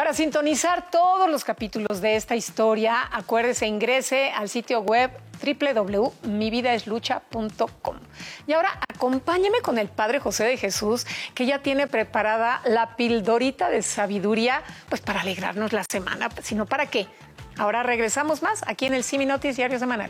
Para sintonizar todos los capítulos de esta historia, acuérdese, ingrese al sitio web www.mividaeslucha.com. Y ahora acompáñeme con el Padre José de Jesús, que ya tiene preparada la pildorita de sabiduría, pues para alegrarnos la semana, sino para qué. Ahora regresamos más aquí en el Simi Notis Diario Semanal.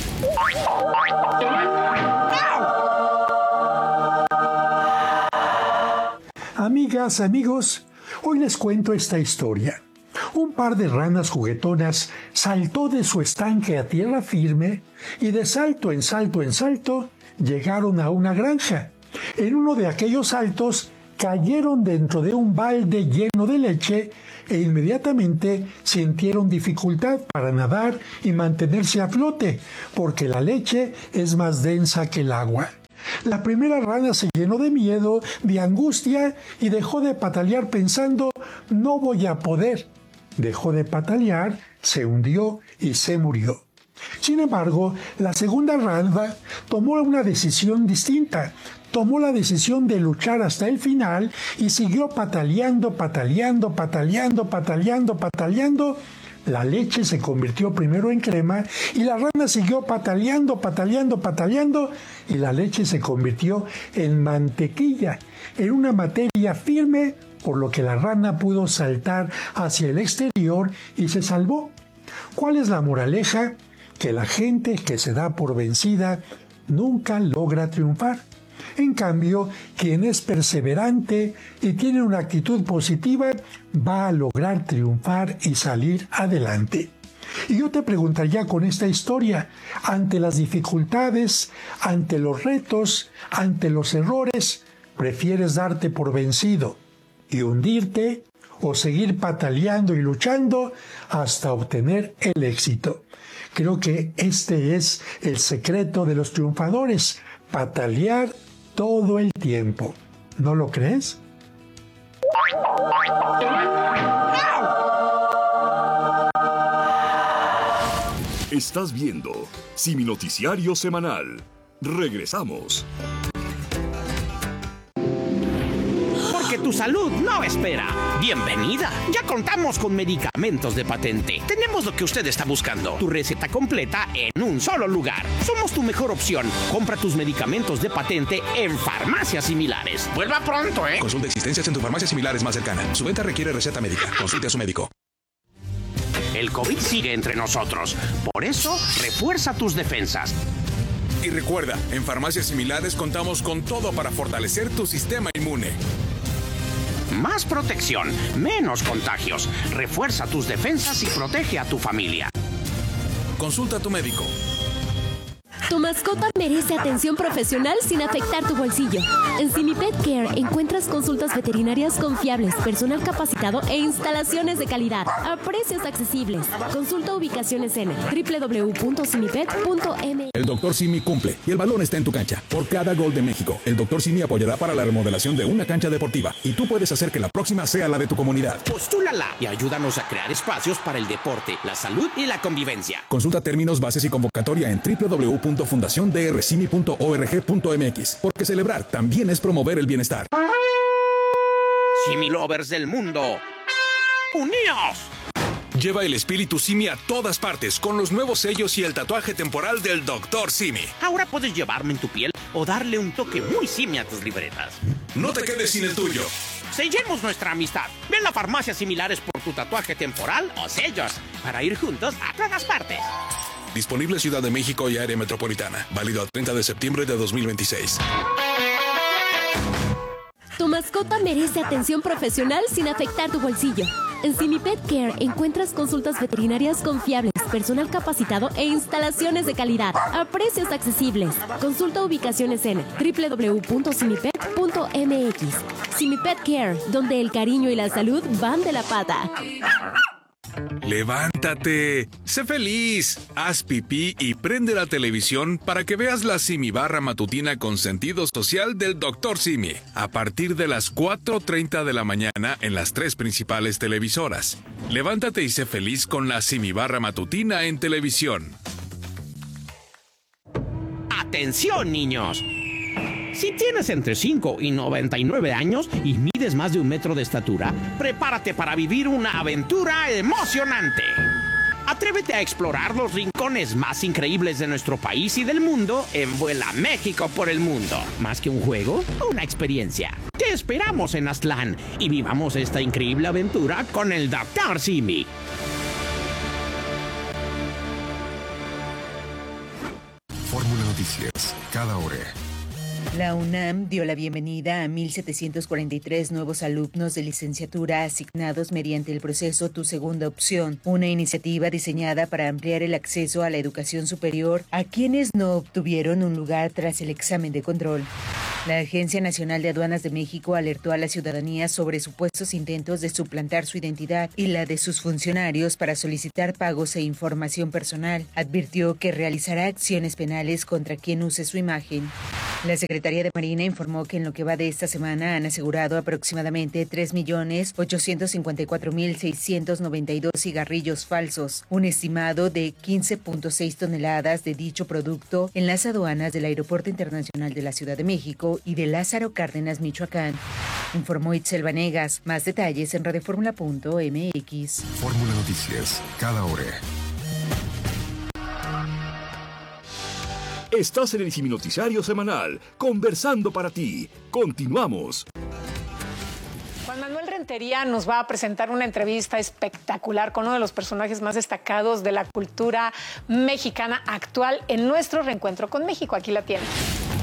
Amigas, amigos, hoy les cuento esta historia. Un par de ranas juguetonas saltó de su estanque a tierra firme y de salto en salto en salto llegaron a una granja. En uno de aquellos saltos cayeron dentro de un balde lleno de leche e inmediatamente sintieron dificultad para nadar y mantenerse a flote, porque la leche es más densa que el agua. La primera rana se llenó de miedo, de angustia y dejó de patalear pensando, no voy a poder. Dejó de patalear, se hundió y se murió. Sin embargo, la segunda rana tomó una decisión distinta. Tomó la decisión de luchar hasta el final y siguió pataleando. La leche se convirtió primero en crema y la rana siguió pataleando y la leche se convirtió en mantequilla, en una materia firme, por lo que la rana pudo saltar hacia el exterior y se salvó. ¿Cuál es la moraleja? Que la gente que se da por vencida nunca logra triunfar. En cambio, quien es perseverante y tiene una actitud positiva va a lograr triunfar y salir adelante. Y yo te preguntaría con esta historia, ante las dificultades, ante los retos, ante los errores, ¿prefieres darte por vencido y hundirte o seguir pataleando y luchando hasta obtener el éxito? Creo que este es el secreto de los triunfadores, patalear todo el tiempo. ¿No lo crees? Estás viendo Simi Noticiario Semanal. Regresamos. Porque tu salud no espera. Bienvenida. Ya contamos con medicamentos de patente. Tenemos lo que usted está buscando. Tu receta completa en un solo lugar. Somos tu mejor opción. Compra tus medicamentos de patente en farmacias similares. Vuelva pronto, ¿eh? Consulta existencias en tu farmacia similares más cercana. Su venta requiere receta médica. Consulte a su médico. El COVID sigue entre nosotros. Por eso, refuerza tus defensas. Y recuerda, en farmacias similares contamos con todo para fortalecer tu sistema inmune. Más protección, menos contagios. Refuerza tus defensas y protege a tu familia. Consulta a tu médico. Tu mascota merece atención profesional sin afectar tu bolsillo. En Simi Pet Care encuentras consultas veterinarias confiables, personal capacitado e instalaciones de calidad a precios accesibles. Consulta ubicaciones en www.simipet.mx. El Dr. Simi cumple y el balón está en tu cancha. Por cada gol de México, el Dr. Simi apoyará para la remodelación de una cancha deportiva y tú puedes hacer que la próxima sea la de tu comunidad. Postúlala y ayúdanos a crear espacios para el deporte, la salud y la convivencia. Consulta términos, bases y convocatoria en www.fundaciondrcimi.org.mx, porque celebrar también es promover el bienestar. Simi Lovers del mundo, ¡uníos! Lleva el espíritu Simi a todas partes con los nuevos sellos y el tatuaje temporal del Dr. Simi. Ahora puedes llevarme en tu piel o darle un toque muy Simi a tus libretas. No te quedes sin el tuyo. Sellemos nuestra amistad. Ven a farmacias similares por tu tatuaje temporal o sellos para ir juntos a todas partes. Disponible Ciudad de México y área metropolitana. Válido al 30 de septiembre de 2026. Tu mascota merece atención profesional sin afectar tu bolsillo. En Simi Pet Care encuentras consultas veterinarias confiables, personal capacitado e instalaciones de calidad a precios accesibles. Consulta ubicaciones en www.simipet.mx. Simi Pet Care, donde el cariño y la salud van de la pata. ¡Levántate! ¡Sé feliz! Haz pipí y prende la televisión para que veas la Simi Barra matutina con sentido social del Dr. Simi. A partir de las 4:30 de la mañana en las 3 principales televisoras. Levántate y sé feliz con la Simi Barra matutina en televisión. ¡Atención, niños! Si tienes entre 5 y 99 años y mides más de 1 metro de estatura, prepárate para vivir una aventura emocionante. Atrévete a explorar los rincones más increíbles de nuestro país y del mundo en Vuela México por el Mundo. Más que un juego, una experiencia. Te esperamos en Aztlán y vivamos esta increíble aventura con el Dr. Simi. Fórmula Noticias, cada hora. La UNAM dio la bienvenida a 1,743 nuevos alumnos de licenciatura asignados mediante el proceso Tu Segunda Opción, una iniciativa diseñada para ampliar el acceso a la educación superior a quienes no obtuvieron un lugar tras el examen de control. La Agencia Nacional de Aduanas de México alertó a la ciudadanía sobre supuestos intentos de suplantar su identidad y la de sus funcionarios para solicitar pagos e información personal. Advirtió que realizará acciones penales contra quien use su imagen. La Secretaría de Marina informó que en lo que va de esta semana han asegurado aproximadamente 3.854.692 cigarrillos falsos, un estimado de 15.6 toneladas de dicho producto en las aduanas del Aeropuerto Internacional de la Ciudad de México y de Lázaro Cárdenas, Michoacán. Informó Itzel Vanegas. Más detalles en radioformula.mx. Fórmula Noticias, cada hora. Estás en el Simi Noticiario Semanal, conversando para ti. Continuamos. Juan Manuel Rentería nos va a presentar una entrevista espectacular con uno de los personajes más destacados de la cultura mexicana actual en nuestro reencuentro con México. Aquí la tiene.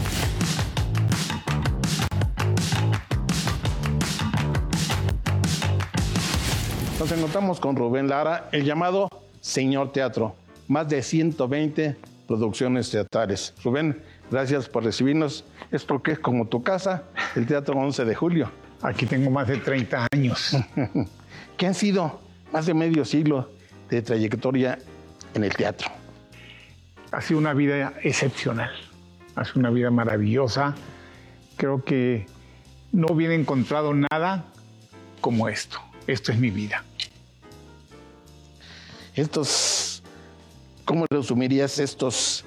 Nos encontramos con Rubén Lara, el llamado Señor Teatro. Más de 120 producciones teatrales. Rubén, gracias por recibirnos. Es porque es como tu casa, el Teatro 11 de Julio. Aquí tengo más de 30 años. ¿Qué han sido más de medio siglo de trayectoria en el teatro? Ha sido una vida excepcional. Ha sido una vida maravillosa. Creo que no hubiera encontrado nada como esto. Esto es mi vida. ¿Cómo resumirías estos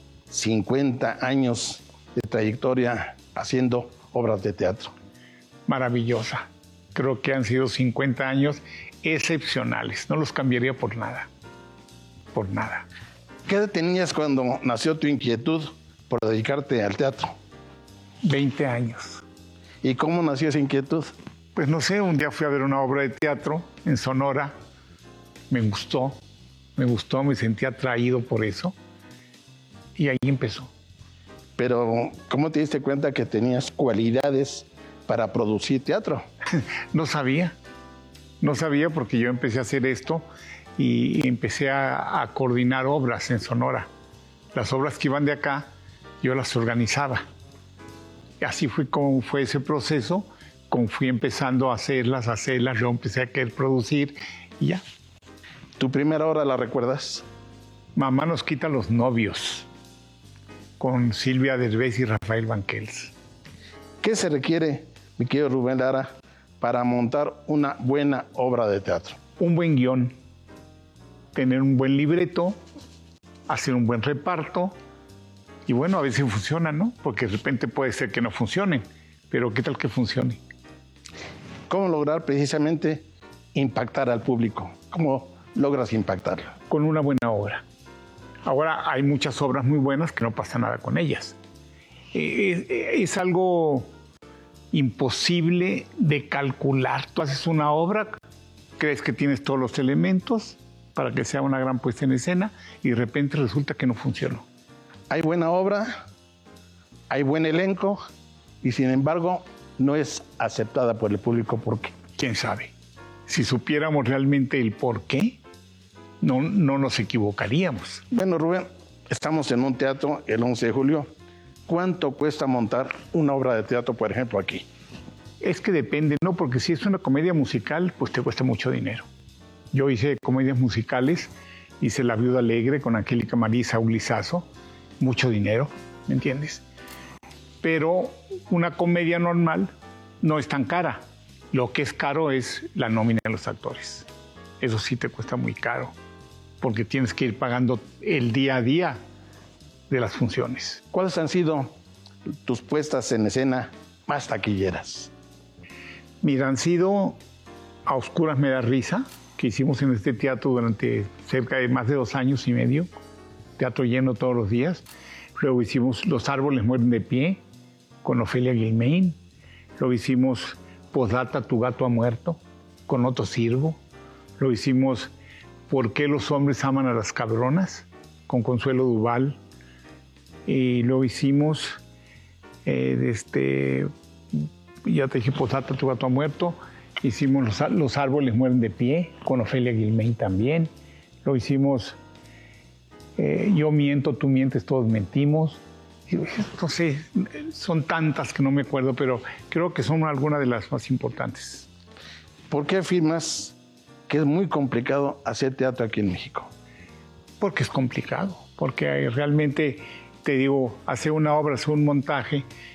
50 años de trayectoria haciendo obras de teatro? Maravillosa. Creo que han sido 50 años excepcionales. No los cambiaría por nada. Por nada. ¿Qué edad tenías cuando nació tu inquietud por dedicarte al teatro? 20 años. ¿Y cómo nació esa inquietud? Pues no sé, un día fui a ver una obra de teatro en Sonora. Me gustó, me sentí atraído por eso. Y ahí empezó. Pero, ¿cómo te diste cuenta que tenías cualidades para producir teatro? No sabía porque yo empecé a hacer esto y empecé a coordinar obras en Sonora. Las obras que iban de acá, yo las organizaba. Y así fue como fue ese proceso, como fui empezando a hacerlas, yo empecé a querer producir y ya. ¿Tu primera obra la recuerdas? Mamá nos quita los novios, con Silvia Derbez y Rafael Banquels. ¿Qué se requiere, mi querido Rubén Lara, para montar una buena obra de teatro? Un buen guión, tener un buen libreto, hacer un buen reparto y bueno, a veces funciona, ¿no? Porque de repente puede ser que no funcione, pero ¿qué tal que funcione? ¿Cómo lograr precisamente impactar al público? ¿Cómo logras impactarlo? Con una buena obra. Ahora hay muchas obras muy buenas que no pasa nada con ellas. Es algo imposible de calcular. Tú haces una obra, crees que tienes todos los elementos para que sea una gran puesta en escena y de repente resulta que no funcionó. Hay buena obra, hay buen elenco y sin embargo no es aceptada por el público. ¿Por qué? ¿Quién sabe? Si supiéramos realmente el por qué, no nos equivocaríamos. Bueno, Rubén, estamos en un teatro el 11 de julio. ¿Cuánto cuesta montar una obra de teatro, por ejemplo, aquí? Es que depende, ¿no? Porque si es una comedia musical, pues te cuesta mucho dinero. Yo hice comedias musicales, hice La Viuda Alegre con Angélica María y Saúl Lizazo, mucho dinero, ¿me entiendes? Pero una comedia normal no es tan cara. Lo que es caro es la nómina de los actores. Eso sí te cuesta muy caro, porque tienes que ir pagando el día a día de las funciones. ¿Cuáles han sido tus puestas en escena más taquilleras? Mira, han sido A Oscuras me da risa, que hicimos en este teatro durante cerca de más de 2 años y medio, teatro lleno todos los días. Luego hicimos Los árboles mueren de pie, con Ofelia Guilmain. Luego hicimos Posdata, tu gato ha muerto, con Otto Sirgo. Luego hicimos ¿Por qué los hombres aman a las cabronas?, con Consuelo Duval. Y luego hicimos, ya te dije, Posdata, tu gato ha muerto. Hicimos Los árboles mueren de pie, con Ofelia Guilmain también. Luego hicimos Yo miento, tú mientes, todos mentimos. No sé, son tantas que no me acuerdo, pero creo que son algunas de las más importantes. ¿Por qué afirmas que es muy complicado hacer teatro aquí en México? Porque es complicado, porque realmente, te digo, hacer una obra, hacer un montaje,